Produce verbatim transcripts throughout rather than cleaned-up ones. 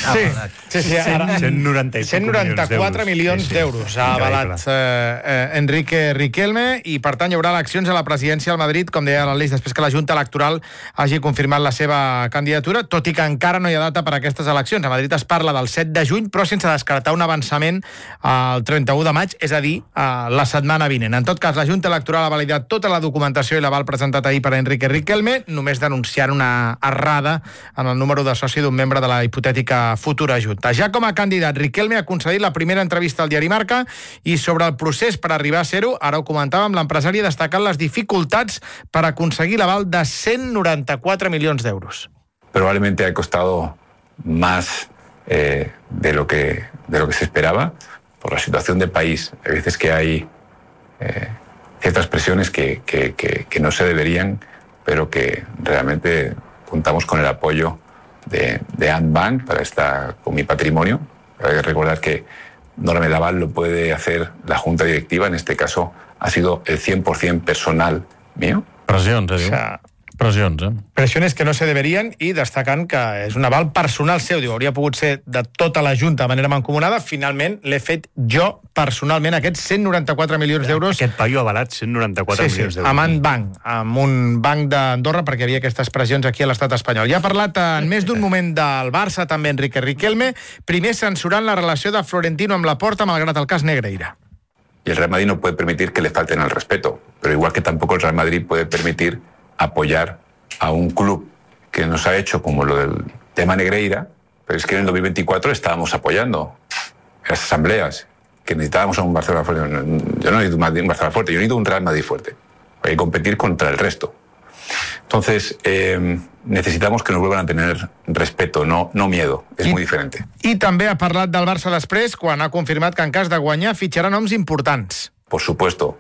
Sí, sí, sí, ara, cent noranta-quatre milions d'euros ha avalat eh, Enrique Riquelme, i per tant hi haurà eleccions a la presidència del Madrid, com deia l'Aleix, després que la Junta Electoral hagi confirmat la seva candidatura, tot i que encara no hi ha data per a aquestes eleccions. A Madrid es parla del set de juny, però sense descartar un avançament al trenta-u de maig, és a dir, a la setmana vinent. En tot cas, la Junta Electoral ha validat tota la documentació i l'aval presentat ahir per Enrique Riquelme, només denunciant una errada en el número de soci d'un membre de la hipotètica futura Junta. Ja com a candidat, Riquelme ha concedit la primera entrevista al diari Marca, i sobre el procés per arribar a ser-ho, ara ho comentàvem, l'empresari ha destacat les dificultats per aconseguir l'aval de cent noranta-quatre milions d'euros. Probablemente ha costado más eh, de lo que de lo que se esperaba por la situación del país. Hay veces que hay eh, ciertas presiones que, que, que, que no se deberían, pero que realmente contamos con el apoyo de, de Antbank para estar con mi patrimonio. Hay que recordar que Norma Laval lo puede hacer la Junta Directiva, en este caso ha sido el cien por ciento personal mío. Pressions, eh, diu. O sea, pressions, eh? Pressiones que no se deberien, i destacant que és un aval personal seu. Diu, hauria pogut ser de tota la Junta de manera mancomunada. Finalment l'he fet jo personalment, aquests cent noranta-quatre milions d'euros. Aquest paio ha avalat cent noranta-quatre sí, sí, milions d'euros. amb Antbank, amb un banc d'Andorra, perquè hi havia aquestes pressions aquí a l'estat espanyol. Ja ha parlat en més d'un moment del Barça, també Enrique Riquelme, primer censurant la relació de Florentino amb Laporta, malgrat el cas Negreira. Y el Real Madrid no puede permitir que le falten al respeto, pero igual que tampoco el Real Madrid puede permitir apoyar a un club que nos ha hecho como lo del tema Negreira, pero es que en el dos mil veinticuatro estábamos apoyando las asambleas, que necesitábamos a un Barcelona fuerte. Yo no necesito un Barcelona fuerte, yo necesito un Real Madrid fuerte. Hay que competir contra el resto. Entonces, eh, necesitamos que nos vuelvan a tener respeto, no, no miedo. Es I, muy diferente. I també ha parlat del Barça després, quan ha confirmat que en cas de guanyar fitxarà noms importants. Por supuesto,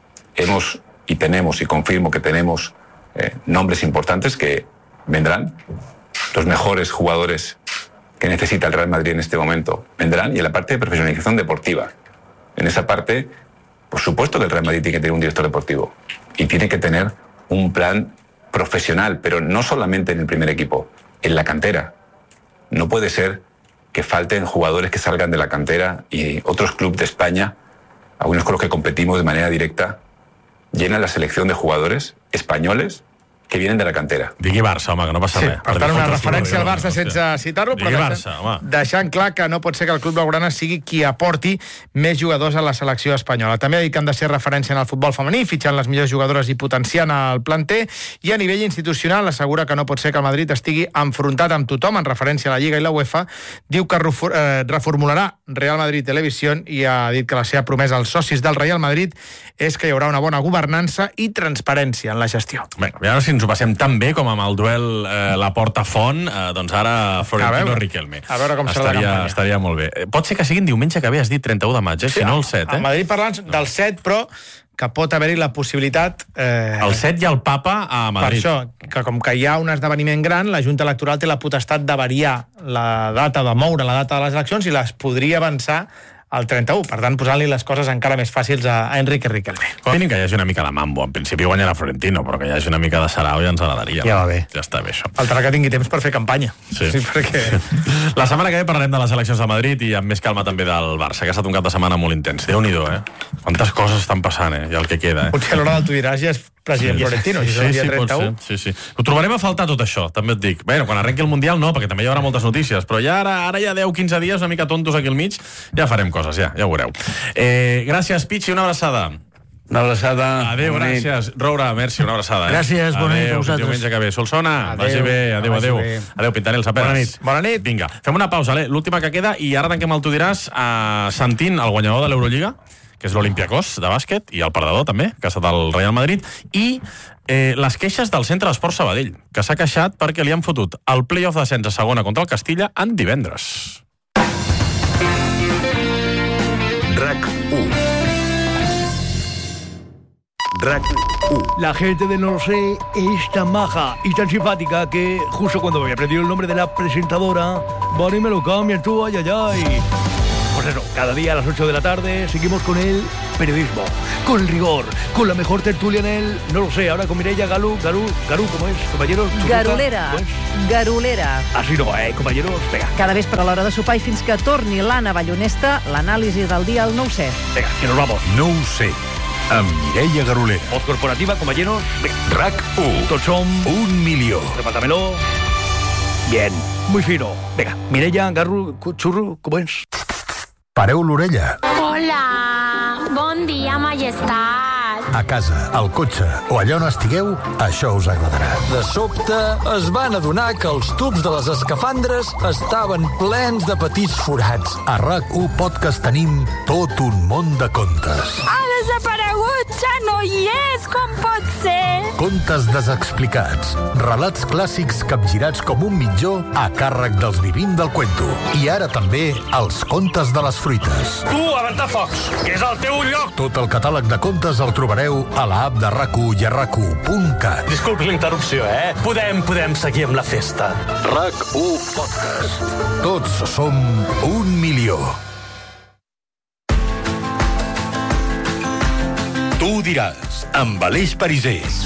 hemos y tenemos, y confirmo que tenemos eh, nombres importantes que vendrán. Los mejores jugadores que necesita el Real Madrid en este momento vendrán, y en la parte de profesionalización deportiva. En esa parte, por supuesto que el Real Madrid tiene que tener un director deportivo y tiene que tener un plan profesional, pero no solamente en el primer equipo, en la cantera. No puede ser que falten jugadores que salgan de la cantera y otros clubes de España, algunos con los que competimos de manera directa, llenan la selección de jugadores españoles que vienen de la cantera. Digui Barça, home, que no passa sí, res. Per tant, una referència al Barça sense citar-lo, però Barça, deixant, deixant clar que no pot ser que el club blaugrana sigui qui aporti més jugadors a la selecció espanyola. També ha dit que han de ser referència en el futbol femení, fitxant les millors jugadores i potenciant el planter, i a nivell institucional assegura que no pot ser que el Madrid estigui enfrontat amb tothom en referència a la Lliga i la UEFA. Diu que reformularà Real Madrid Televisió, i ha dit que la seva promesa als socis del Real Madrid és que hi haurà una bona governança i transparència en la gestió. Bé, a veure si ens ho passem tan bé com amb el duel eh, Laporta-Font, eh, doncs ara Florentino Riquelme. A veure com serà la campanya. Estaria molt bé. Pot ser que siguin diumenge, que havies dit trenta-u de maig, eh? Sí, si no el set. Eh? A Madrid parlant del set, però que pot haver-hi la possibilitat... Eh, el set hi ha el Papa a Madrid. Per això, que com que hi ha un esdeveniment gran, la Junta Electoral té la potestat de variar la data, de moure la data de les eleccions, i les podria avançar al trenta-u, per tant, posant-li les coses encara més fàcils a, a Enrique Riquelme. Mínim que hi hagi una mica de mambo. En principi guanyarà Florentino, però que hi hagi una mica de sarau ja ens agradaria. Ja va bé. Ja està bé, això. Faltarà que tingui temps per fer campanya. Sí. sí perquè... La setmana que ve parlarem de les eleccions de Madrid i amb més calma també del Barça, que ha estat un cap de setmana molt intens. Déu-n'hi-do, eh? Quantes coses estan passant, eh? I el que queda, eh? Potser a l'hora del tu diràs ja és president sí, Florentino, sí, sí, el dia sí, trenta-u. Sí, sí. Ho trobarem a faltar tot això, també et dic. Bé, quan arrenqui el Mundial no, perquè també hi haurà moltes notícies, però ja ara, ara ja deu quinze dies una mica tontos aquí al mig, ja farem coses, ja, ja ho veureu. Eh, gràcies, Pichi, una abraçada. Una abraçada. Adéu, gràcies. Roura, merci, una abraçada. Eh? Gràcies, bona nit a vosaltres. Adéu, diumenge que ve. Solsona, vagi bé, adéu, adéu. Adéu, Pintanel, Saperes. Bona nit. Bona nit. Vinga, fem una pausa, l'última que queda, i ara tanquem el Tu diràs uh, sentint el guanyador de l'Eurolliga, que és l'Olympiacos de bàsquet, i el perdedor també, que ha estat el Real Madrid, i eh, les queixes del Centre d'Esport Sabadell, que s'ha queixat perquè li han fotut el play-off d'ascens a segona contra el Castilla en divendres. RAC u. RAC u. La gente de No Lo Sé es tan maja y tan simpática que justo cuando me aprendió el nombre de la presentadora, van y me lo cambian tú, ay, ay, ay. Pues eso, cada día a las ocho de la tarde seguimos con él periodismo, con el rigor, con la mejor tertulia en el, no lo sé, ahora con Mireia Galú, Garú, Garú, ¿cómo es, compañeros? Garulera, Garulera. Así no, eh, compañeros, venga. Cada vespre a l'hora de sopar i fins que torni l'Anna Ballonesta, l'anàlisi del dia al nou C. Venga, que nos vamos. No ho sé, amb Mireia Garolera. Voz corporativa, compañeros, venga. RAC u. Tots som... Un milió. Repártamelo. Bien, muy fino. Venga, Mireia, Garru, Churru, ¿cómo es? Pareu l'orella. Hola, bon dia, majestat. A casa, al cotxe o allà on estigueu, això us agradarà. De sobte, es van adonar que els tubs de les escafandres estaven plens de petits forats. A RAC u Podcast tenim tot un món de contes. Ha desaparegut, ja no hi és, com pot ser? Contes desexplicats, relats clàssics capgirats com un mitjó a càrrec dels vivint del cuento. I ara també els contes de les fruites. Tu, a Ventafocs, que és el teu lloc. Tot el catàleg de contes el trobareu a l'app de RAC u i a rac u punt cat. Disculpi la interrupció, eh? Podem, podem seguir amb la festa. RAC u Podcast. Tots som un milió. Tu diràs, amb Aleix Parisés.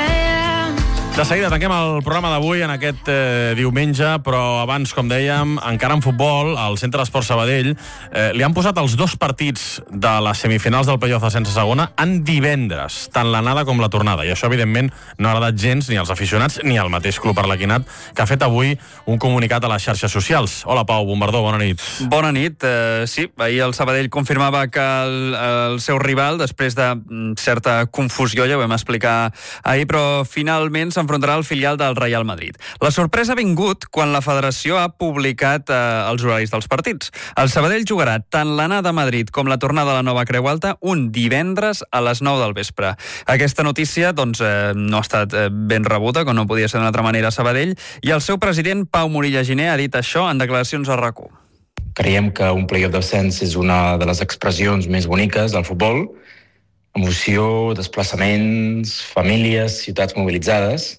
De seguida tanquem el programa d'avui en aquest eh, diumenge, però abans, com dèiem, encara en futbol, al Centre d'Esport Sabadell eh, li han posat els dos partits de les semifinals del play-off de sense segona en divendres, tant l'anada com la tornada, i això, evidentment, no ha agradat gens ni als aficionats ni al mateix club arlequinat, que ha fet avui un comunicat a les xarxes socials. Hola, Pau Bombardó, bona nit. Bona nit. Eh, sí, ahir el Sabadell confirmava que el, el seu rival, després de certa confusió, ja ho vam explicar ahir, però finalment s'ha enfrontarà al filial del Real Madrid. La sorpresa ha vingut quan la federació ha publicat eh, els horaris dels partits. El Sabadell jugarà tant l'anada a Madrid com la tornada a la Nova Creu Alta un divendres a les nou del vespre. Aquesta notícia doncs, eh, no ha estat eh, ben rebuda, com no podia ser d'una altra manera a Sabadell, i el seu president, Pau Morilla Giner, ha dit això en declaracions a RAC u. Creiem que un play-off d'ascens és una de les expressions més boniques del futbol. Emoció, desplaçaments, famílies, ciutats mobilitzades,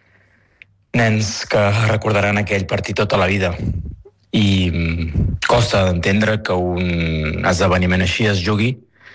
nens que recordaran aquell partit tota la vida. I costa d'entendre que un esdeveniment així es jugui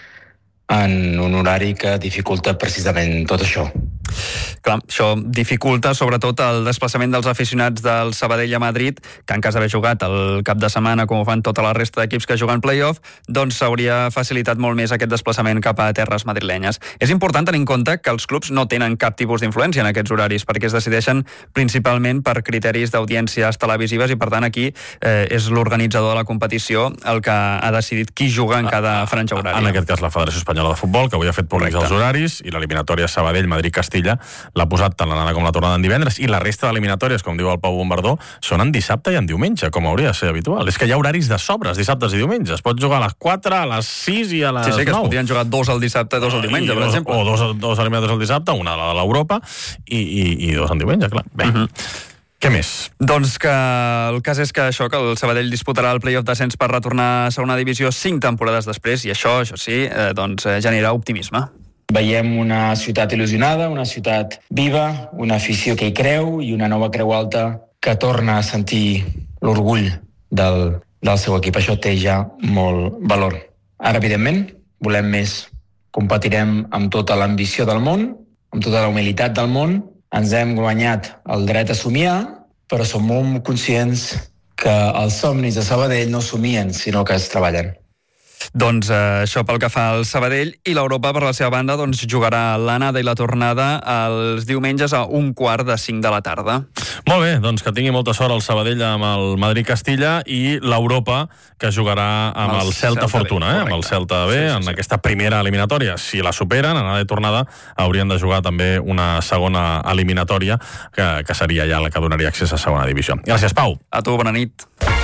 en un horari que dificulta precisament tot això. Clar, això dificulta sobretot el desplaçament dels aficionats del Sabadell a Madrid, que en cas d'haver jugat el cap de setmana, com ho fan tota la resta d'equips que juguen play-off, doncs s'hauria facilitat molt més aquest desplaçament cap a terres madrilenyes. És important tenir en compte que els clubs no tenen cap tipus d'influència en aquests horaris, perquè es decideixen principalment per criteris d'audiències televisives i, per tant, aquí eh, és l'organitzador de la competició el que ha decidit qui juga en cada franja horària. En aquest cas, la Federació Espanyola de Futbol, que avui ha fet públics els horaris, i l'eliminatòria Sabadell-Madrid-Castilla l'ha posat tant l'anada com la tornada en divendres, i la resta d'eliminatòries, com diu el Pau Bombardó, són en dissabte i en diumenge, com hauria de ser habitual. És que hi ha horaris de sobres, dissabtes i diumenges. Es pot jugar a les quatre, a les sis i a les nou. Sí, sí, que es podien jugar dos al dissabte i dos al diumenge, per exemple. O dos, dos eliminatòries al dissabte, una de l'Europa, i, i, i dos en diumenge, clar. Bé. Uh -huh. Què més? Doncs que el cas és que això, que el Sabadell disputarà el play-off d'ascens per retornar a segona divisió cinc temporades després, i això, això sí, eh, doncs genera optimisme. Veiem una ciutat il·lusionada, una ciutat viva, una afició que hi creu i una Nova Creu Alta que torna a sentir l'orgull del, del seu equip. Això té ja molt valor. Ara, evidentment, volem més. Competirem amb tota l'ambició del món, amb tota la humilitat del món. Ens hem guanyat el dret a somiar, però som molt conscients que els somnis de Sabadell no somien, sinó que es treballen. Doncs eh, això pel que fa al Sabadell, i l'Europa, per la seva banda, doncs, jugarà l'anada i la tornada els diumenges a un quart de cinc de la tarda. Molt bé, doncs que tingui molta sort el Sabadell amb el Madrid-Castilla, i l'Europa, que jugarà amb el, el Celta, Celta Fortuna, eh? amb el Celta B, sí, sí, en sí. aquesta primera eliminatòria. Si la superen, anada i tornada, haurien de jugar també una segona eliminatòria, que, que seria ja la que donaria accés a segona divisió. Gràcies, Pau. A tu, bona nit.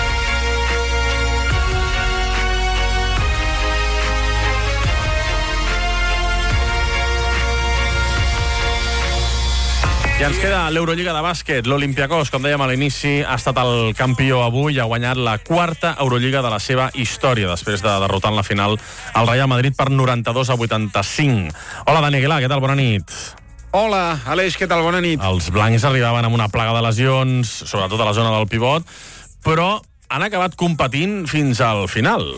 I ens queda l'Eurolliga de bàsquet. L'Olympiacos, com dèiem a l'inici, ha estat el campió avui i ha guanyat la quarta Eurolliga de la seva història, després de derrotar en la final el Real Madrid per noranta-dos a vuitanta-cinc. Hola, Dani Aguilar, què tal? Bona nit. Hola, Aleix, què tal? Bona nit. Els blancs arribaven amb una plaga de lesions, sobretot a la zona del pivot, però han acabat competint fins al final.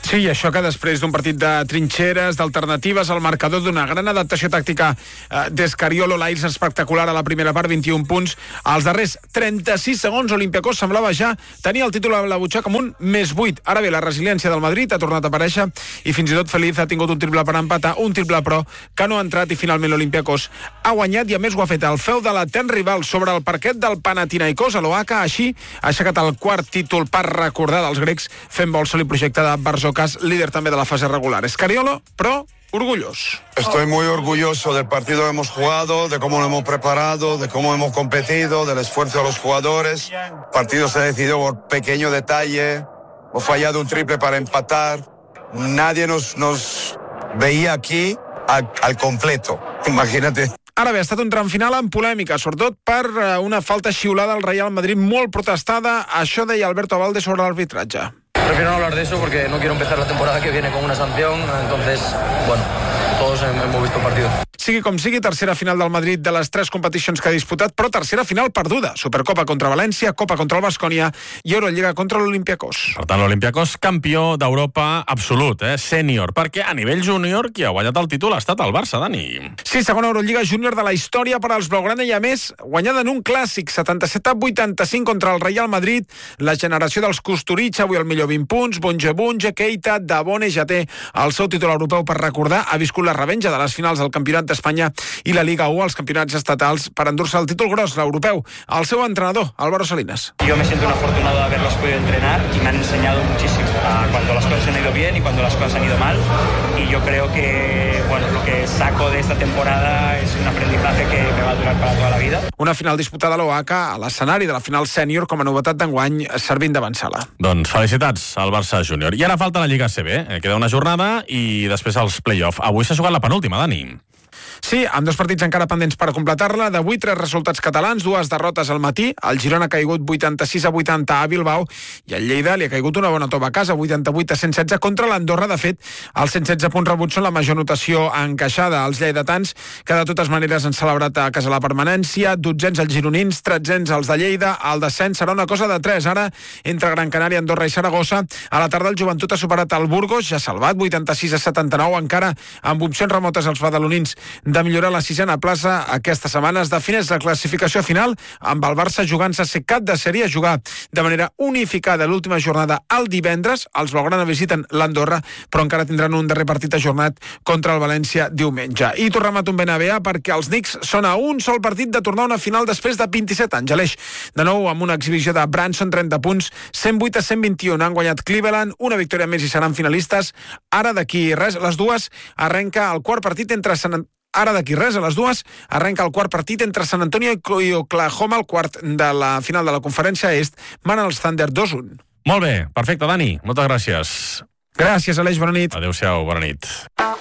Sí, això que després d'un partit de trinxeres, d'alternatives, el marcador d'una gran adaptació tàctica eh, d'Escariolo, l'Airs espectacular a la primera part, vint-i-un punts. Als darrers trenta-sis segons, Olympiacos semblava ja tenir el títol a la butxaca amb un més vuit. Ara bé, la resiliència del Madrid ha tornat a aparèixer i fins i tot Feliz ha tingut un triple per empatar, un triple però que no ha entrat i finalment l'Olympiacos ha guanyat i a més ho ha fet al feu de l'etern rival sobre el parquet del Panathinaikos a l'Oaca. Així ha aixecat el quart títol per recordar dels grecs fent vol sol i projecte de Barzocas, líder també de la fase regular. Escariolo, però orgulloso. Estoy muy orgulloso del partido que hemos jugado, de cómo lo hemos preparado, de cómo hemos competido, del esfuerzo de los jugadores. El partido se decidió por pequeño detalle, hemos fallado un triple para empatar. Nadie nos, nos veía aquí al, al completo, imagínate. Ara bé, ha estat un tram final amb polèmica, sobretot per una falta xiulada al Real Madrid molt protestada. Això deia Alberto Valde sobre l'arbitratge. Prefiero no hablar de eso porque no quiero empezar la temporada que viene con una sanción, entonces, bueno, todos hemos visto el partido. Sigui com sigui, tercera final del Madrid de les tres competicions que ha disputat, però tercera final perduda. Supercopa contra València, Copa contra el Baskonia i Eurolliga contra l'Olympiacos. Per tant, l'Olympiacos campió d'Europa absolut, eh? Sènior, perquè a nivell júnior qui ha guanyat el títol ha estat el Barça, Dani. Sí, segona Eurolliga júnior de la història per als blaugrana i a més guanyada en un clàssic, setanta-set a vuitanta-cinc contra el Real Madrid. La generació dels Kusturica, avui el millor vint punts, Bonja Bonja, Keita, Dabone ja té el seu títol europeu per recordar, ha viscut la revenja de les finals del Campionat d'Espanya i la Liga u, els campionats estatals, per endur-se el títol gros, l'europeu. El seu entrenador, Álvaro Salinas. Yo me siento un afortunado de haberlos podido entrenar y me han enseñado muchísimo a cuando las cosas han ido bien y cuando las cosas han ido mal, y yo creo que, bueno, lo que saco de esta temporada es un aprendizaje que me va a durar para toda la vida. Una final disputada a l'Oaca, a l'escenari de la final sènior com a novetat d'enguany, servint d'avançala. Doncs felicitats al Barça júnior. I ara falta la Lliga A C B, eh? Queda una jornada i després els play-off. Avui s'ha jugat la penúltima, Dani. Sí, amb dos partits encara pendents per completar-la. D'avui, tres resultats catalans, dues derrotes al matí. El Girona ha caigut vuitanta-sis a vuitanta a Bilbao i el Lleida li ha caigut una bona tova a casa, vuitanta-vuit a cent setze contra l'Andorra. De fet, els cent setze punts rebuts són la major notació encaixada. Els lleidatans, que de totes maneres han celebrat a casa la permanència, dotzens els gironins, tretzens els de Lleida. El descens serà una cosa de tres. Ara, entre Gran Canària, Andorra i Saragossa, a la tarda el Joventut ha superat el Burgos, ja salvat, vuitanta-sis a setanta-nou, encara amb opcions remotes als badalonins de millorar la sisena plaça. Aquesta setmana es defineix la classificació final amb el Barça jugant-se a ser cap de sèrie, a jugar de manera unificada l'última jornada el divendres. Els blaugrana visiten l'Andorra, però encara tindran un darrer partit ajornat contra el València diumenge. I tornem a tombar N B A perquè els Knicks són a un sol partit de tornar a una final després de vint-i-set anys. Aleix, de nou amb una exhibició de Branson, trenta punts, cent vuit a cent vint-i-un. Han guanyat Cleveland, una victòria més i seran finalistes. Ara d'aquí res, les dues, arrenca el quart partit entre Sant Ara d'aquí res, a les dues, arrenca el quart partit entre San Antonio i Oklahoma, el quart de la final de la conferència est. Manen els Thunder dos a un. Molt bé, perfecte, Dani. Moltes gràcies. Gràcies, Aleix, bona nit. Adéu-siau, bona nit.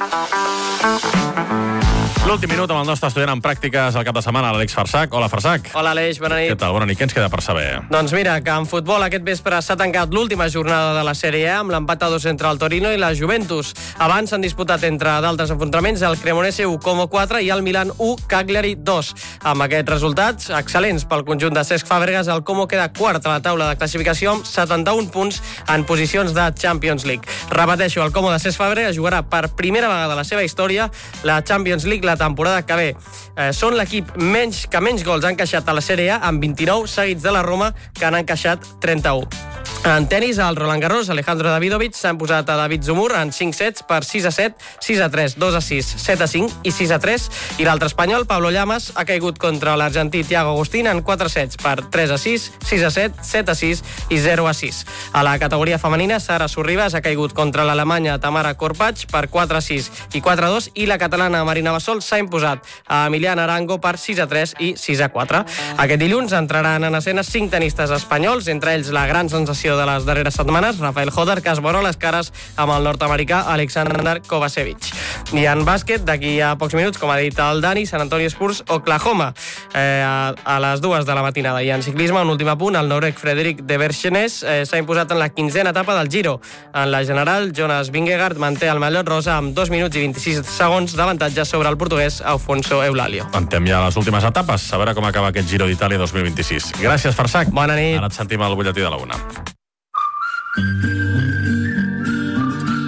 L'últim minut amb el nostre estudiant en pràctiques al cap de setmana, l'Àlex Farsac. Hola, Farsac. Hola, Aleix, bona nit. Què tal? Bona nit. Què ens queda per saber? Doncs mira, que en futbol aquest vespre s'ha tancat l'última jornada de la Sèrie A amb l'empat a dos entre el Torino i la Juventus. Abans s'han disputat, entre d'altres enfrontaments, el Cremonese u, Como quatre i el Milan u, Cagliari dos. Amb aquests resultats excel·lents pel conjunt de Cesc Fàbregas, el Como queda quart a la taula de classificació amb setanta-un punts en posicions de Champions League. Repeteixo, el Como de Cesc Fàbregas jugarà per primera vegada a la seva història la Champions League la temporada que ve. Eh, són l'equip menys que menys gols ha encaixat a la Sèrie A, amb vint-i-nou, seguits de la Roma, que han encaixat trenta-un. En tenis, al Roland Garros, Alejandro Davidovich s'ha imposat a David Zumur en cinc sets per sis a set, sis a tres, dos a sis, set a cinc i sis a tres. I l'altre espanyol, Pablo Llamas, ha caigut contra l'argentí Thiago Agustín en quatre sets per tres a sis, sis a set, set a sis i zero a sis. A la categoria femenina, Sara Sorribas ha caigut contra l'alemanya Tamara Korpach per quatre a sis i quatre a dos, i la catalana Marina Basol s'ha imposat a Emiliana Arango per sis a tres i sis a quatre. Aquest dilluns entraran en escena cinc tenistes espanyols, entre ells la gran sensació de les darreres setmanes, Rafael Hodar, que es veurà les cares amb el nord-americà Alexander Kovacevic. I en bàsquet, d'aquí a pocs minuts, com ha dit el Dani, Sant Antonio Spurs, Oklahoma, eh, a, a les dues de la matinada. I en ciclisme, un últim apunt, el noruec Frederic de Verchenes eh, s'ha imposat en la quinzena etapa del Giro. En la general, Jonas Vingegaard manté el mallot rosa amb dos minuts i vint-i-sis segons d'avantatge sobre el portuguès Alfonso Eulalio. Antem ja les últimes etapes, a veure com acaba aquest Giro d'Itàlia dos mil vint-i-sis. Gràcies, Farsac. Bona nit. Ara et sentim al butlletí de la una.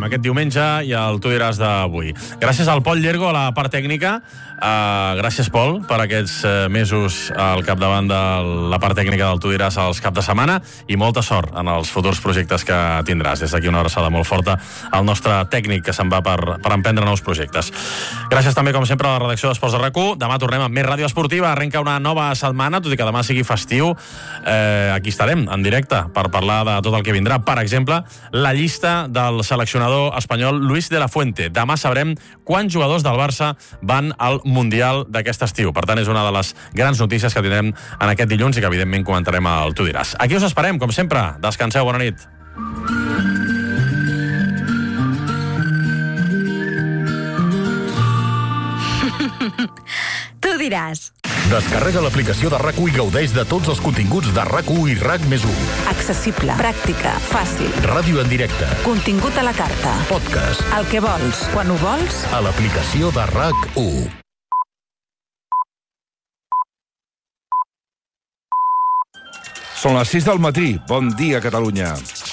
reparlem aquest diumenge i el Tu diràs d'avui. Gràcies al Pol Llergo a la part tècnica. Uh, gràcies, Pol, per aquests uh, mesos al capdavant de la part tècnica del Tu diràs als cap de setmana i molta sort en els futurs projectes que tindràs. Des d'aquí una abraçada molt forta al nostre tècnic que se'n va per, per emprendre nous projectes. Gràcies també, com sempre, a la redacció d'Esports de RAC u. Demà tornem amb més ràdio esportiva. Arrenca una nova setmana, tot i que demà sigui festiu. Eh, aquí estarem, en directe, per parlar de tot el que vindrà. Per exemple, la llista del seleccionador espanyol Luis de la Fuente. Demà sabrem quants jugadors del Barça van al Mundial d'aquest estiu. Per tant, és una de les grans notícies que tindrem en aquest dilluns i que, evidentment, comentarem al Tu diràs. Aquí us esperem, com sempre. Descanseu, bona nit. Tu diràs. Descarrega l'aplicació de RAC u i gaudeix de tots els continguts de RAC u i RAC més u. Accessible, pràctica, fàcil. Ràdio en directe. Contingut a la carta. Podcast. El que vols, quan ho vols. A l'aplicació de RAC u. Són les sis del matí. Bon dia, Catalunya.